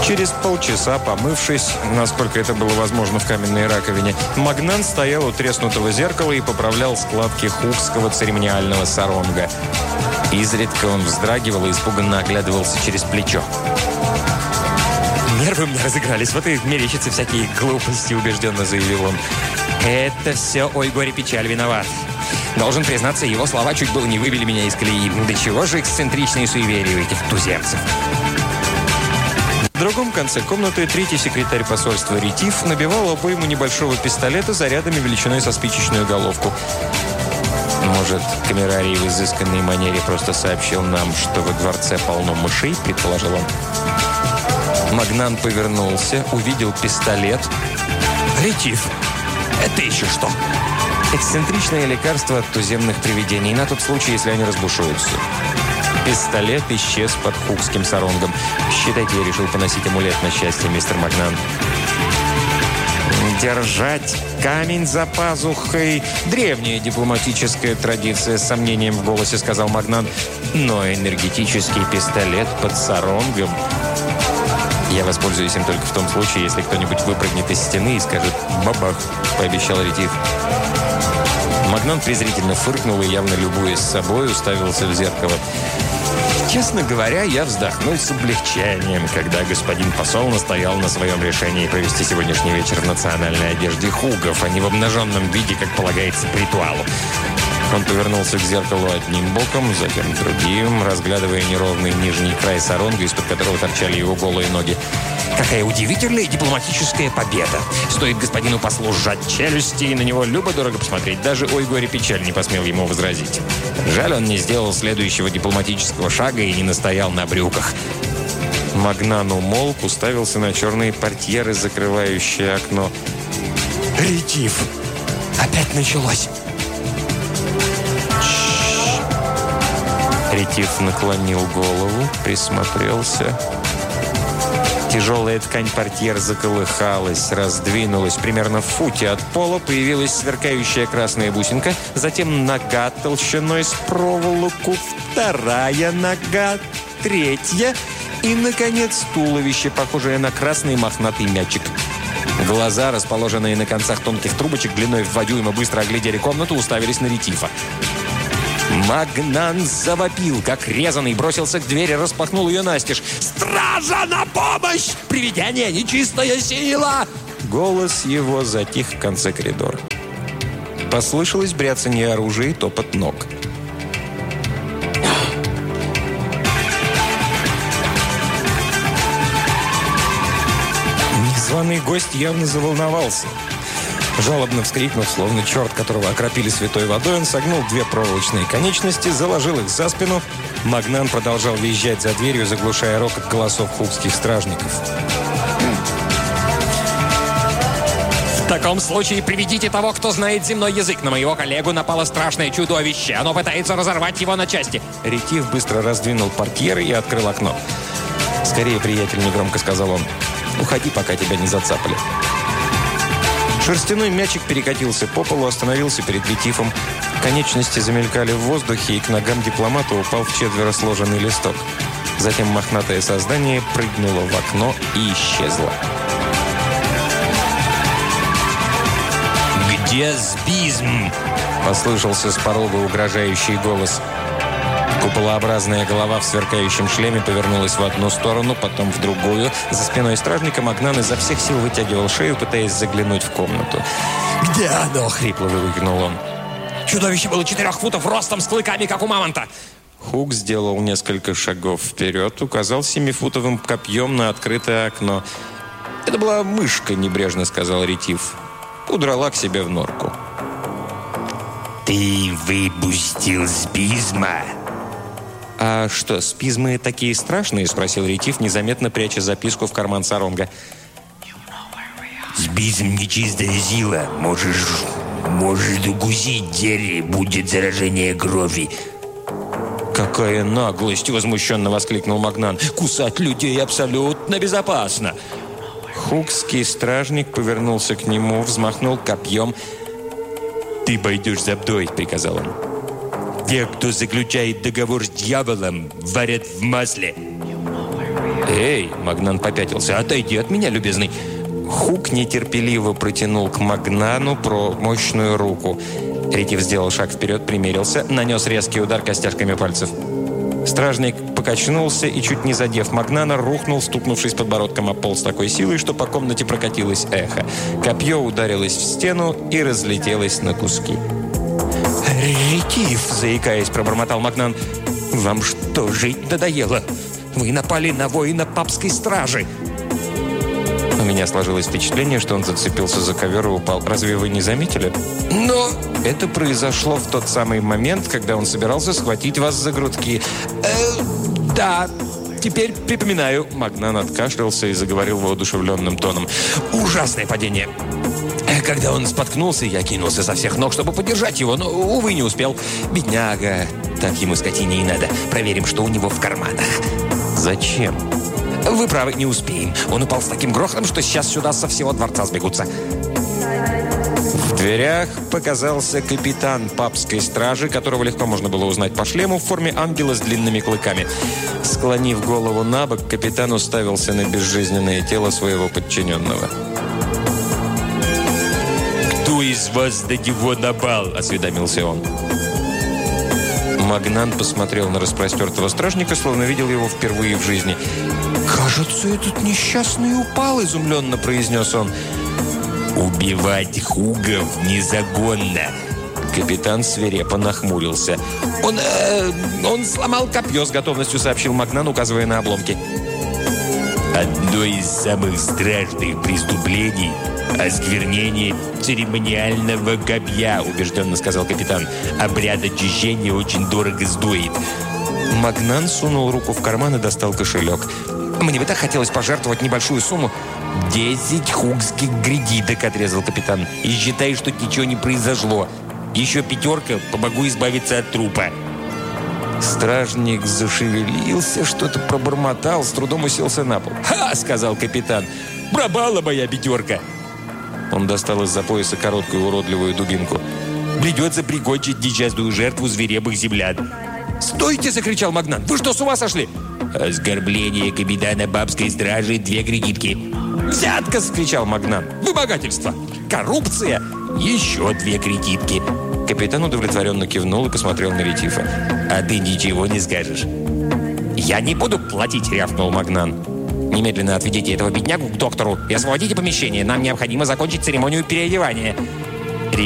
Через полчаса, помывшись, насколько это было возможно в каменной раковине, Магнан стоял у треснутого зеркала и поправлял складки хукского церемониального саронга. Изредка он вздрагивал и испуганно оглядывался через плечо. «Нервы у меня разыгрались, вот и мерещатся всякие глупости», — убежденно заявил он. «Это все, ой, горе-печаль, виноват. Должен признаться, его слова чуть было не выбили меня из колеи. Да чего же эксцентричные суеверия у этих туземцев?» В другом конце комнаты третий секретарь посольства Ретив набивал обойму небольшого пистолета зарядами величиной со спичечную головку. «Может, камерарий в изысканной манере просто сообщил нам, что во дворце полно мышей?» – предположил он. Магнан повернулся, увидел пистолет. «Ретив, это еще что?» «Эксцентричное лекарство от туземных привидений, на тот случай, если они разбушуются». Пистолет исчез под хукским саронгом. «Считайте, я решил поносить амулет на счастье, мистер Магнан». «Держать камень за пазухой – древняя дипломатическая традиция», – с сомнением в голосе сказал Магнан. «Но энергетический пистолет под саронгом...» «Я воспользуюсь им только в том случае, если кто-нибудь выпрыгнет из стены и скажет «бабах», – пообещал Ретив. Магнан презрительно фыркнул и, явно любуясь собой, уставился в зеркало. «Честно говоря, я вздохнул с облегчением, когда господин посол настоял на своем решении провести сегодняшний вечер в национальной одежде хугов, а не в обнаженном виде, как полагается по ритуалу». Он повернулся к зеркалу одним боком, затем другим, разглядывая неровный нижний край саронга, из-под которого торчали его голые ноги. «Какая удивительная дипломатическая победа! Стоит господину послу сжать челюсти, и на него любо-дорого посмотреть. Даже ой, горе-печаль не посмел ему возразить. Жаль, он не сделал следующего дипломатического шага и не настоял на брюках». Магнан умолк, уставился на черные портьеры, закрывающие окно. «Ретив! Опять началось!» Ретив наклонил голову, присмотрелся. Тяжелая ткань портьер заколыхалась, раздвинулась. Примерно в футе от пола появилась сверкающая красная бусинка, затем нога толщиной с проволоку, вторая нога, третья и, наконец, туловище, похожее на красный мохнатый мячик. Глаза, расположенные на концах тонких трубочек длиной в 2 дюйма, быстро оглядели комнату, уставились на Ретива. Магнан завопил, как резаный, бросился к двери, распахнул ее настежь. «Стража, на помощь! Привидение, нечистая сила!» Голос его затих в конце коридора. Послышалось бряцанье оружия и топот ног. Незваный гость явно заволновался. Жалобно вскрикнув, словно черт, которого окропили святой водой, он согнул 2 проволочные конечности, заложил их за спину. Магнан продолжал визжать за дверью, заглушая рокот голосов хукских стражников. «В таком случае приведите того, кто знает земной язык. На моего коллегу напало страшное чудовище. Оно пытается разорвать его на части». Ретив быстро раздвинул портьеры и открыл окно. «Скорее, приятель», — негромко сказал он. «Уходи, пока тебя не зацапали». Шерстяной мячик перекатился по полу, остановился перед Ретивом. Конечности замелькали в воздухе, и к ногам дипломата упал в 4 сложенный листок. Затем мохнатое создание прыгнуло в окно и исчезло. «Где Сбизм?» – послышался с порога угрожающий голос. Куполообразная голова в сверкающем шлеме повернулась в одну сторону, потом в другую. За спиной стражника Магнан изо всех сил вытягивал шею, пытаясь заглянуть в комнату. «Где оно?» – хрипло выкрикнул он. «Чудовище было 4 футов ростом, с клыками, как у мамонта!» Хук сделал несколько шагов вперед, указал 7-футовым копьем на открытое окно. «Это была мышка», – небрежно сказал Ретив. Удрала к себе в норку. «Ты выпустил Сбизма?» «А что, спизмы такие страшные?» – спросил Ретив, незаметно пряча записку в карман саронга. «Сбизм – нечистая сила. Можешь укусить Дерри, будет заражение крови». «Какая наглость!» – возмущенно воскликнул Магнан. «Кусать людей абсолютно безопасно!» Хукский стражник повернулся к нему, взмахнул копьем. «Ты пойдешь за мной», – приказал он. «Те, кто заключает договор с дьяволом, варят в масле». «Эй!» – Магнан попятился. «Отойди от меня, любезный!» Хук нетерпеливо протянул к Магнану мощную руку. Ретив сделал шаг вперед, примерился, нанес резкий удар костяшками пальцев. Стражник покачнулся и, чуть не задев Магнана, рухнул, стукнувшись подбородком о пол с такой силой, что по комнате прокатилось эхо. Копье ударилось в стену и разлетелось на куски. «Ретив!» – заикаясь, пробормотал Магнан. «Вам что, жить надоело? Вы напали на воина папской стражи!» У меня сложилось впечатление, что он зацепился за ковер и упал. Разве вы не заметили? Но это произошло в тот самый момент, когда он собирался схватить вас за грудки. Да, теперь припоминаю. Магнан откашлялся и заговорил воодушевленным тоном. Ужасное падение. Когда он споткнулся, я кинулся со всех ног, чтобы поддержать его, но, увы, не успел. Бедняга. Так ему, скотине, и надо. Проверим, что у него в карманах. Зачем? Вы правы, не успеем. Он упал с таким грохотом, что сейчас сюда со всего дворца сбегутся. В дверях показался капитан папской стражи, которого легко можно было узнать по шлему в форме ангела с длинными клыками. Склонив голову на бок, капитан уставился на безжизненное тело своего подчиненного. «Кто из вас до него напал?» – осведомился он. Магнан посмотрел на распростертого стражника, словно видел его впервые в жизни. «Кажется, этот несчастный упал», – изумленно произнес он. «Убивать хугов незаконно!» Капитан свирепо нахмурился. Он сломал копье, с готовностью сообщил Магнан, указывая на обломки. «Одно из самых страшных преступлений – осквернение церемониального копья», – убежденно сказал капитан. «Обряд очищения очень дорого стоит». Магнан сунул руку в карман и достал кошелек. «Мне бы так хотелось пожертвовать небольшую сумму». 10 хугских гредиток», – отрезал капитан. «И считай, что ничего не произошло. Еще 5, помогу избавиться от трупа». Стражник зашевелился, что-то пробормотал, с трудом уселся на пол. «Ха!» – сказал капитан. «Пропала моя 5». Он достал из-за пояса короткую уродливую дубинку. «Придется прикончить несчастную жертву зверебых землян». «Стойте!» – закричал Магнан. «Вы что, с ума сошли?» «Оскорбление капитана бабской стражи, 2 гредитки». «Взятка!» – закричал Магнан. «Вымогательство! Коррупция!» «Еще 2 кредитки». Капитан удовлетворенно кивнул и посмотрел на Ретифа. «А ты ничего не скажешь?» «Я не буду платить!» – рявкнул Магнан. «Немедленно отведите этого беднягу к доктору и освободите помещение. Нам необходимо закончить церемонию переодевания».